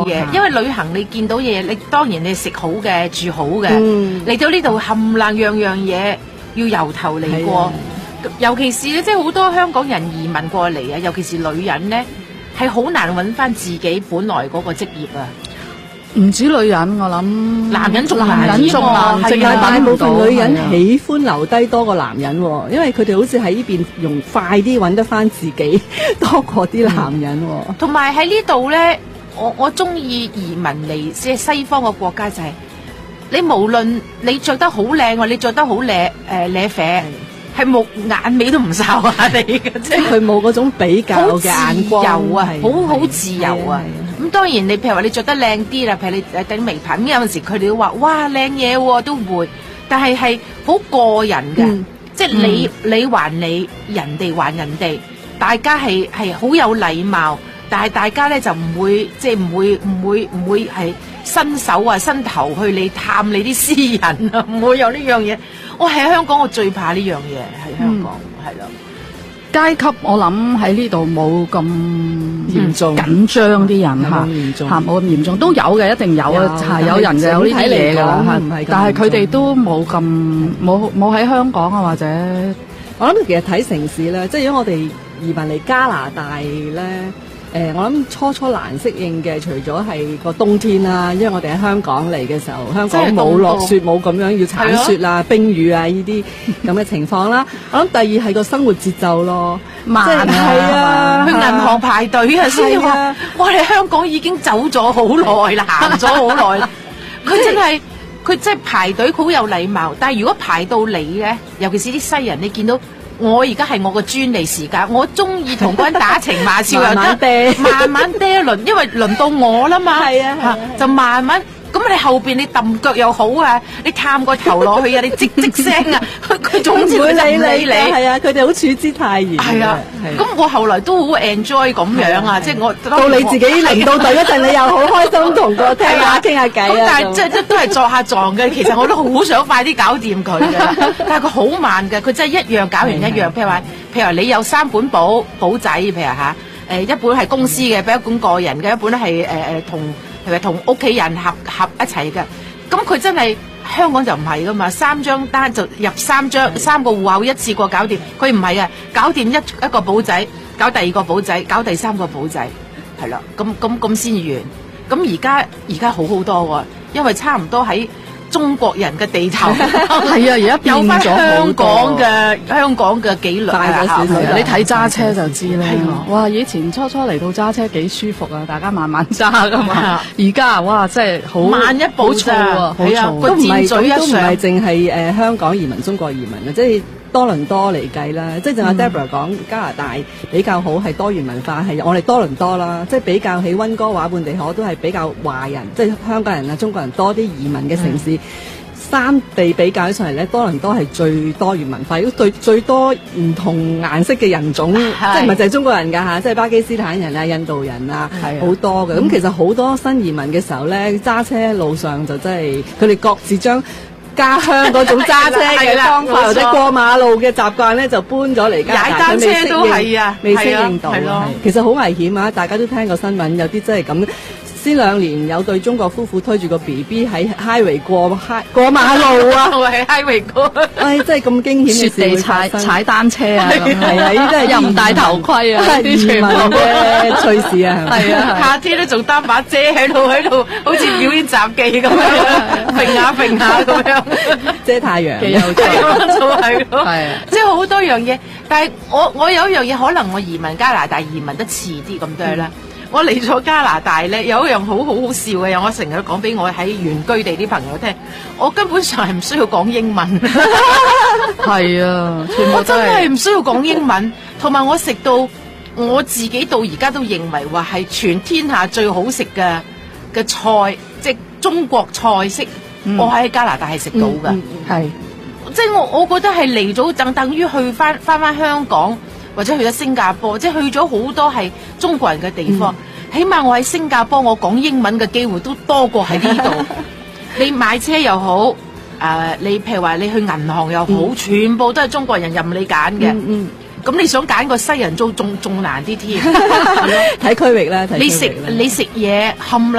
樣嘢，因為旅行你見到嘢，你當然你食好嘅，住好嘅，嚟到呢度冚唪唥樣樣嘢要由頭嚟過。尤其是咧，即係好多香港人移民過嚟啊，尤其是女人咧，係好難揾翻自己本來嗰個職業啊。 唔止女人，我諗男人仲難， 淨係大部分女人喜歡留低多過男人，因為佢哋好似喺呢邊用快啲揾得翻自己多過啲男人。 同埋喺呢度咧，我中意移民嚟即係西方嘅國家就係、你無論你着得好靚或你着得好咧啡。係冇眼尾都唔睄下你嘅，即係佢冇嗰種比較嘅眼光， 好自由啊！咁當然你譬如話你着得靚啲啦，譬如你頂眉品，有陣時佢哋都話哇靚嘢喎，都會，但係好個人嘅，即係你還你，人哋還人哋，大家係好有禮貌，但係大家咧就唔會即係唔會係伸手啊伸頭去你探你啲私人啊，唔會有呢樣嘢。我喺香港，我最怕呢樣嘢喺香港，係咯。 階級我諗喺呢度冇咁嚴重緊張啲人嚇冇咁嚴重，都有嘅，一定有啊，係有人就有呢啲嘢㗎啦，但係佢哋都冇咁冇喺香港啊，或者我諗其實睇城市咧，即係如果我哋移民嚟加拿大咧。我諗初難適應嘅，除咗係個冬天啦，因為我哋喺香港嚟嘅時候，香港冇落雪，冇咁樣要鏟雪啊、冰雨啊呢啲咁嘅情況啦。我諗第二係個生活節奏咯， 慢去銀行排隊啊，先至話，哇！你香港已經走咗好耐啦，行咗好耐。佢真係排隊好有禮貌，但係如果排到你咧，尤其是啲西人，你見到。我而家係我個專利時間，我中意同嗰人打情罵俏又得，慢慢嗲一輪，因為輪到我啦嘛，就慢慢。咁你後邊你揼腳又好啊，你探個頭落去啊，你唧聲啊，佢總之會理你， 係啊，佢哋好處之泰然。 係啊，咁我後來都好 enjoy 咁樣啊，即係我到你自己臨到隊嗰陣，你又好開心同個聽下傾下偈啊。 咁但係即係都係作下狀嘅，其實我都好想快啲搞掂佢嘅，但係佢好慢嘅，佢真係一樣搞完一樣。譬如話你有3本簿仔，譬如嚇一本係公司嘅，一本個人嘅，一本咧係同屋企人合一齊嘅，咁佢真係香港就唔係噶嘛，3張單就入3張，3個戶口一次過搞掂，佢唔係嘅，搞掂一個簿仔，搞第2個簿仔，搞第3個簿仔，係啦，咁先完。咁而家好多喎，因為差唔多喺中國人嘅地頭， 係啊，而家變咗好多香港嘅紀律大咗少少， 你睇揸車就知啦。哇！以前初嚟到揸車幾舒服啊，大家慢慢揸噶嘛。而家哇，真係好慢一步咋， 好嘈，都唔係淨係香港移民、中國移民啊，即係多倫多嚟計啦。即係正阿 Deborah 講加拿大比較好係多元文化，係我哋多倫多啦，即係比較起溫哥華本地可都係比較華人，即係香港人啊、中國人多啲移民嘅城市。3地比較起上嚟咧，多倫多係最多元文化，如果最多唔同顏色嘅人種，即係唔係淨係中國人㗎嚇，即係巴基斯坦人啊、印度人啊，好多嘅。咁其實好多新移民嘅時候咧，揸車路上就真係佢哋各自將家鄉嗰種揸車嘅方法或者過馬路嘅習慣咧，就搬咗嚟加拿大。 踩單車都係啊， 未適應到。其實好危險啊！大家都聽過新聞，有啲真係咁。先2年有對中國夫婦推住個 BB 喺 highway 過馬路啊！ 我喺 highway 過， 真係咁驚險嘅事會發生。 踩單車啊， 係啊，呢啲真係又唔戴頭盔啊， 啲移民嘅趣事啊， 係啊，夏天都仲擔把遮喺度，好似表演雜技咁樣，揈下咁樣， 遮太陽。 幾有趣， 就係咯，即係好多樣嘢。但係我有一樣嘢，可能我移民加拿大移民得遲啲咁多啦。我嚟咗加拿大咧，有一樣好笑嘅嘢，我成日都講俾我喺原居地啲朋友聽。我根本上係唔需要講英文， 係啊， 我真係唔需要講英文。同埋我食到我自己到而家都認為話係全天下最好食嘅菜，即係中國菜式，我喺加拿大係食到㗎。 係， 即係我覺得係嚟咗等於去翻香港。或者去咗新加坡，即係去咗好多係中國人嘅地方。起碼我喺新加坡，我講英文嘅機會都多過喺呢度。你買車又好，你譬如話你去銀行又好，全部都係中國人任你揀嘅。咁你想揀個西人租仲難啲添。 睇區域啦， 你食嘢冚